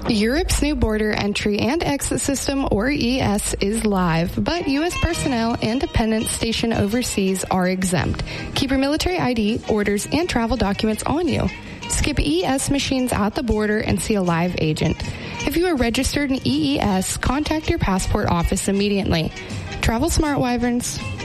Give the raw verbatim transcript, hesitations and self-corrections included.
Europe's new border entry and exit system, or E S, is live, but U S personnel and dependents stationed overseas are exempt. Keep your military I D, orders, and travel documents on you. Skip E S machines at the border and see a live agent. If you are registered in E E S, contact your passport office immediately. Travel smart, Wyverns.